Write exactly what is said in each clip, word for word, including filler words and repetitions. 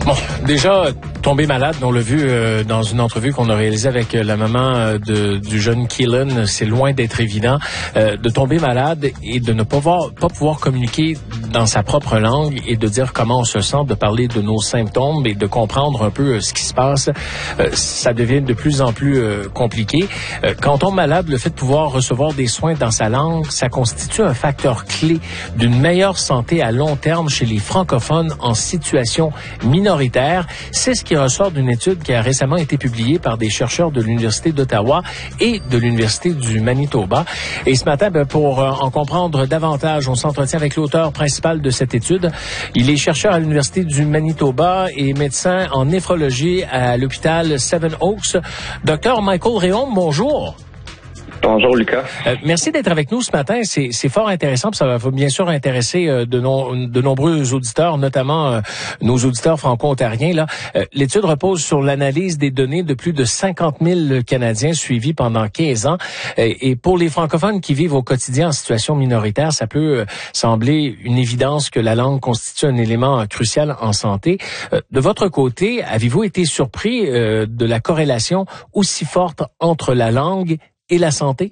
Bon, déjà, tomber malade, on l'a vu euh, dans une entrevue qu'on a réalisée avec euh, la maman euh, de, du jeune Keelan, c'est loin d'être évident. Euh, de tomber malade et de ne pas pouvoir, pas pouvoir communiquer dans sa propre langue et de dire comment on se sent, de parler de nos symptômes et de comprendre un peu euh, ce qui se passe, euh, ça devient de plus en plus euh, compliqué. Euh, quand on tombe malade, le fait de pouvoir recevoir des soins dans sa langue, ça constitue un facteur clé d'une meilleure santé à long terme chez les francophones en situation minoritaire. C'est ce qui ressort d'une étude qui a récemment été publiée par des chercheurs de l'Université d'Ottawa et de l'Université du Manitoba. Et ce matin, ben, pour euh, en comprendre davantage, on s'entretient avec l'auteur principal de cette étude. Il est chercheur à l'Université du Manitoba et médecin en néphrologie à l'hôpital Seven Oaks. Docteur Michael Réaume, bonjour. Bonjour Lucas. Euh, merci d'être avec nous ce matin. C'est, c'est fort intéressant. Puis ça va bien sûr intéresser euh, de, no, de nombreux auditeurs, notamment euh, nos auditeurs franco-ontariens. Là, euh, l'étude repose sur l'analyse des données de plus de cinquante mille Canadiens suivis pendant quinze ans. Et, et pour les francophones qui vivent au quotidien en situation minoritaire, ça peut euh, sembler une évidence que la langue constitue un élément crucial en santé. Euh, de votre côté, avez-vous été surpris euh, de la corrélation aussi forte entre la langue et la santé?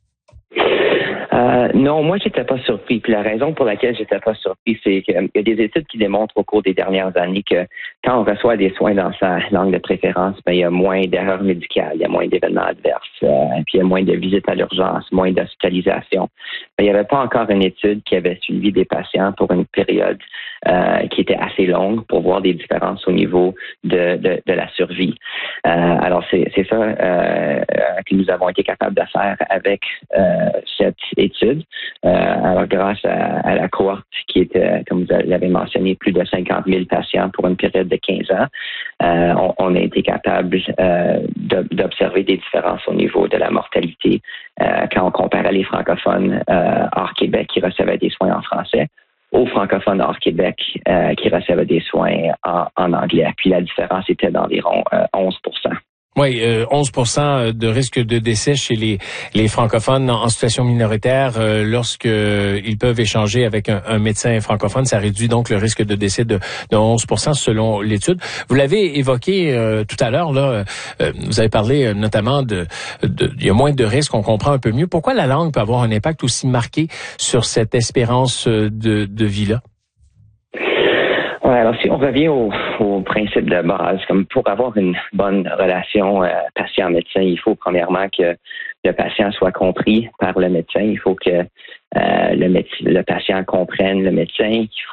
Euh, non, moi, j'étais pas surpris. Puis la raison pour laquelle j'étais pas surpris, c'est qu'il y a des études qui démontrent au cours des dernières années que quand on reçoit des soins dans sa langue de préférence, ben, il y a moins d'erreurs médicales, il y a moins d'événements adverses, euh, puis il y a moins de visites à l'urgence, moins d'hospitalisation. Ben, il n'y avait pas encore une étude qui avait suivi des patients pour une période euh, qui était assez longue pour voir des différences au niveau de, de, de la survie. Euh, alors, c'est, c'est ça euh, que nous avons été capables de faire avec euh, cette étude. Euh, alors, grâce à, à la cohorte qui était, comme vous l'avez mentionné, plus de cinquante mille patients pour une période de quinze ans, euh, on, on a été capable euh, d'observer des différences au niveau de la mortalité euh, quand on comparait les francophones euh, hors Québec qui recevaient des soins en français aux francophones hors Québec euh, qui recevaient des soins en, en anglais. Puis la différence était d'environ euh, onze pour cent. Oui, euh, onze pour cent de risque de décès chez les, les francophones en situation minoritaire euh, lorsque euh, ils peuvent échanger avec un, un médecin francophone. Ça réduit donc le risque de décès de, de onze pour cent selon l'étude. Vous l'avez évoqué euh, tout à l'heure, là. Euh, vous avez parlé euh, notamment de, de, il y a moins de risques, on comprend un peu mieux. Pourquoi la langue peut avoir un impact aussi marqué sur cette espérance de, de vie-là? Ouais, alors si on revient au, au principe de base, comme pour avoir une bonne relation euh, patient-médecin, il faut premièrement que le patient soit compris par le médecin. Il faut que euh, le, méde- le patient comprenne le médecin. Il